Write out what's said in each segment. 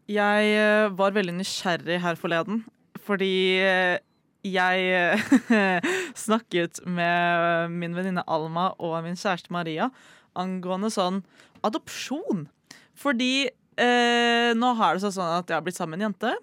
Jeg var veldig nysgjerrig her forleden, fordi jeg snakket med min venninne Alma og min kjæreste Maria angående sånn adopsjon. Fordi nå har det sånn at jeg har blitt sammen med en jente.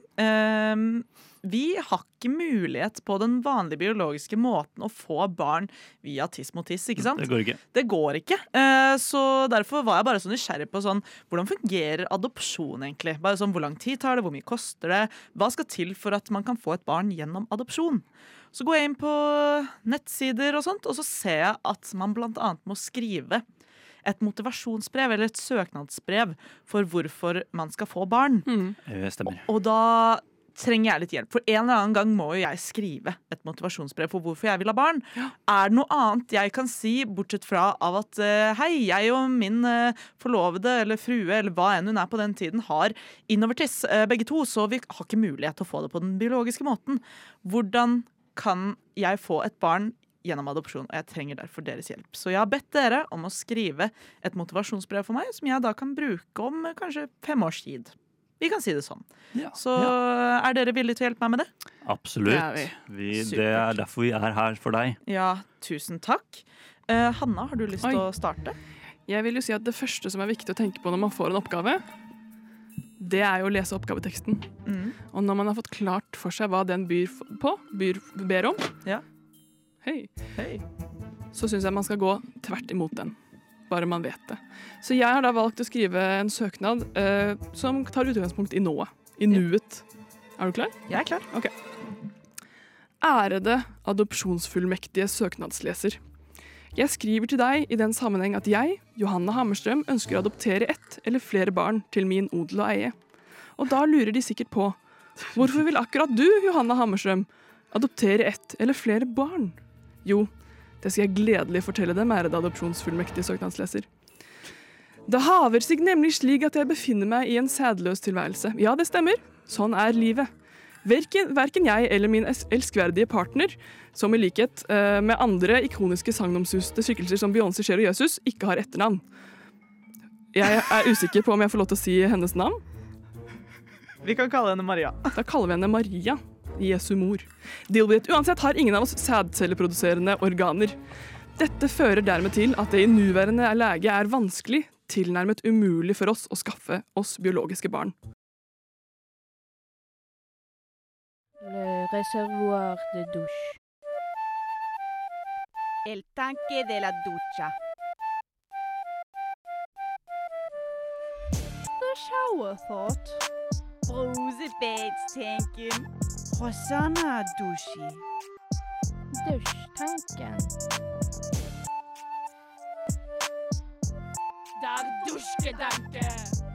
Vi har ikke mulighet på den vanlige biologiske måten å få barn via tiss mot tiss, ikke sant? Det går ikke. Det går ikke. Så derfor var jeg bare så nysgjerrig på sånn, hvordan fungerer adopsjon egentlig? Bare sånn, hvor lang tid tar det, hvor mye koster det? Hva skal til for at man kan få et barn gjennom adopsjon? Så går jeg inn på nettsider og sånt, og så ser jeg at man blant annet må skrive et motivasjonsbrev eller et søknadsbrev for hvorfor man skal få barn. Stemmer. Og da trenger jeg litt hjelp. For en eller annen gang må jo jeg skrive et motivasjonsbrev for hvorfor jeg vil ha barn. Er det noe annet jeg kan si, bortsett fra av at hei, jeg og min forlovede eller frue, eller hva enn hun er på den tiden, har innovertiss, begge to, så vi har ikke mulighet til å få det på den biologiske måten. Hvordan kan jeg få et barn gjennom adopsjon, og jeg trenger derfor deres hjelp. Så jeg har bedt dere om å skrive et motivasjonsbrev for meg, som jeg da kan bruke om kanskje 5 års tid. Vi kan si det sånn. Så er dere villige til å hjelpe meg med det? Absolutt. Det er derfor vi er her for deg. Ja, tusen takk. Hanna, har du lyst til å starte? Jeg vil jo si at det første som er viktig å tenke på når man får en oppgave, det er jo å lese oppgaveteksten. Og når man har fått klart for seg hva den ber om, Hei. Så synes jeg man skal gå tvert imot den. Bare man vet det. Så jeg har da valgt å skrive en søknad som tar utgangspunkt i nået. I nuet. Er du klar? Jeg er klar. Ok. Ærede adopsjonsfullmektige søknadsleser. Jeg skriver til deg i den sammenheng at jeg, Johanna Hammerstrøm, ønsker å adoptere 1 eller flere barn til min odel og eie. Og da lurer de sikkert på, hvorfor vil akkurat du, Johanna Hammerstrøm, adoptere 1 eller flere barn? Jo, det skal jeg gledelig fortelle dem, ærede adopsjonsfullmektige søknadsleser. Det haver seg nemlig slik at jeg befinner meg i en sædløs tilværelse. Ja, det stemmer. Sånn er livet. Hverken jeg eller min elskverdige partner, som i likhet med andre ikoniske sagnomsuste skikkelser som Beyoncé, Cher og Jesus, ikke har etternavn. Jeg er usikker på om jeg får lov til å si hennes navn. Vi kan kalle henne Maria. Da kaller vi henne Maria. Jesu mor. Deal with it. Uansett har ingen av oss sædcelleproduserende organer. Dette fører dermed til at det i nuværende lege er vanskelig, tilnærmet umulig for oss å skaffe oss biologiske barn. Le réservoir de douche. El tanque de la ducha. The shower thought. Brusebadstanken. Hosanna dushi. Dusjtanken. Der dusjkedanke.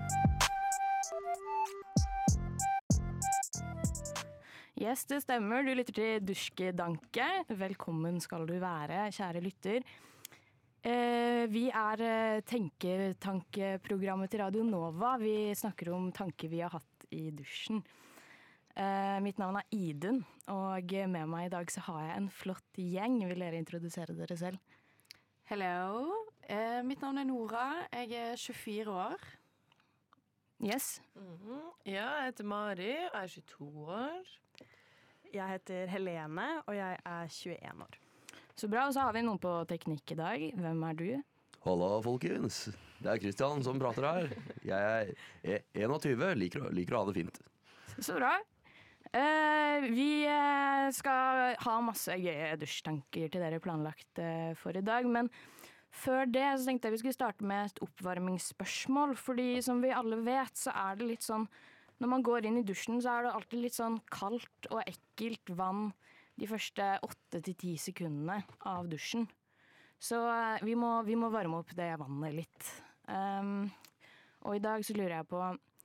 Yes, det stemmer. Du lytter til Dusjkedanke. Velkommen skal du være, kjære lytter. Vi er tenketankeprogrammet til Radio Nova. Vi snakker om tanker vi har hatt i dusjen. Mitt navn er Idun, og med meg i dag så har jeg en flott gjeng. Vil dere introdusere dere selv? Hello, mitt navn er Nora. Jeg er 24 år. Yes. Ja, jeg heter Mari, jeg er 22 år. Jeg heter Helene, og jeg er 21 år. Så bra, og så har vi noen på teknikk i dag. Hvem er du? Hallo, folkens. Det er Kristian som prater her. Jeg er 21, liker å ha det fint. Så bra. Vi skal ha masse gøye dusjtanker til dere planlagt for i dag, men før det så tenkte jeg vi skulle starte med et oppvarmingsspørsmål, fordi som vi alle vet så er det litt sånn, når man går inn i dusjen så er det alltid litt sånn kaldt og ekkelt vann de første 8-10 sekundene av dusjen. Så vi må varme opp det vannet litt. Og i dag så lurer jeg på,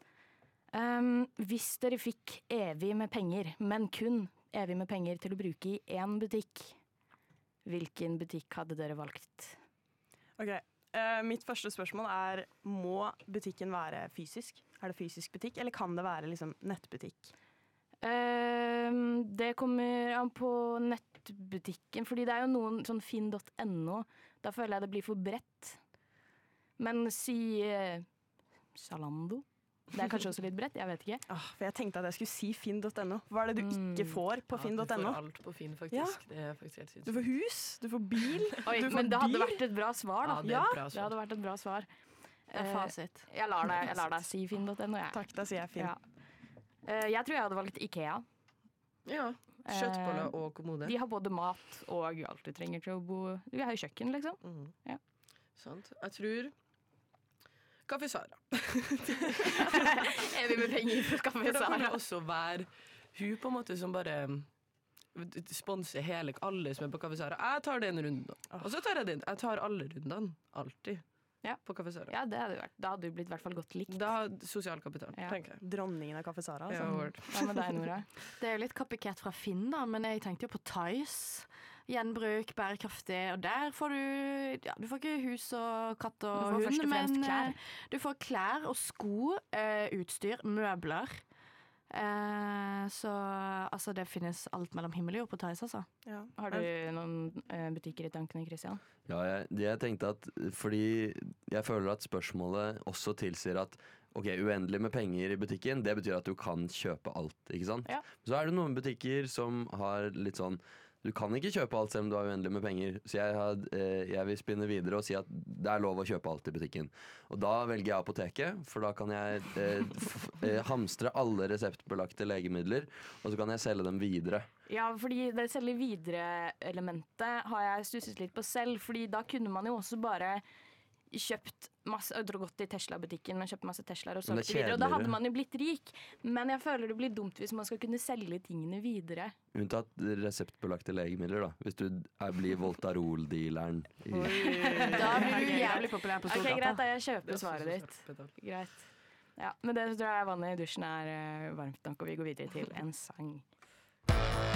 hvis dere fikk evig med penger, men kun evig med penger til å bruke i én butikk, hvilken butikk hadde dere valgt? Ok, mitt første spørsmål er, må butikken være fysisk? Er det fysisk butikk, eller kan det være liksom nettbutikk? Det kommer an på nettbutikken, fordi det er jo noen sånn finn.no, da føler jeg det blir for bredt. Men si Zalando, Det er kanskje også litt bredt, jeg vet ikke. For jeg tenkte at jeg skulle si finn.no. Hva er det du ikke får på finn.no? Du får alt på Finn, faktisk. Det er faktisk helt sinnssykt. Du får hus, du får bil. Oi, du får men det hadde bil. vært et bra svar, da. Ja, det er et bra Det svar. hadde vært et bra svar. Det er fasit. Jeg lar deg si finn.no, jeg. Takk, da sier jeg finn. Ja. Jeg tror jeg hadde valgt IKEA. Ja. Kjøttboller og kommode. De har både mat og alt du trenger til å bo. Du har jo kjøkken, liksom. Ja. Sant. Jeg tror Kaffe Sara. Er vi med penger på Kaffe For da kan det Sara? også være hun på en måte som bare sponser alle som er på Kaffe Sara. Jeg tar den runden, og så tar jeg den. Jeg tar alle rundene. Alltid. Ja. På Kaffe Sara. Ja, det hadde vært. Da hadde du blitt i hvert fall godt likt. Da sosial kapital, Ja. tenker jeg. Dronningen av Kaffe Sara. Ja, Altså. word. Hva med deg, Nora? Det er jo litt copycat fra Finn, da, men jeg tenkte jo på Tice. Gjenbruk, bærekraftig, og der får du får ikke hus og katt Du og får hund, først og fremst men klær. du får klær og sko, utstyr, møbler. Så altså, det finnes alt mellom himmel og jord på Tice, altså. Ja. Har du noen butikker i tankene, Christian? Ja, jeg tenkte at fordi jeg føler at spørsmålet også tilsier at ok, uendelig med penger i butikken, det betyr at du kan kjøpe alt, ikke sant? Ja. Så er det noen butikker som har litt sånn, du kan ikke kjøpe alt selv om du har uendelig med penger, så jeg vil spinne videre og si at det er lov å kjøpe alt i butikken. Og da velger jeg apoteket, for da kan jeg hamstre alle reseptbelagte legemidler, og så kan jeg selge dem videre. Ja, fordi det selge videre-elementet har jeg stusset litt på selv, fordi da kunne man jo også bare kjøpt masse, gått i Tesla-butikken og kjøpt masse Teslaer og Men det solgt er det videre, og da hadde kjedeligere. man jo blitt rik. Men jeg føler det blir dumt hvis man skal kunne selge tingene videre. Unntatt reseptbelagte legemidler da, hvis du blir Voltarol-dealeren. Da blir du jævlig populær på Ok, Storgata. greit, da jeg kjøper svaret ditt. Greit. Ja, men det tror jeg vannet i dusjen er varmt nok, og vi går videre til en sang.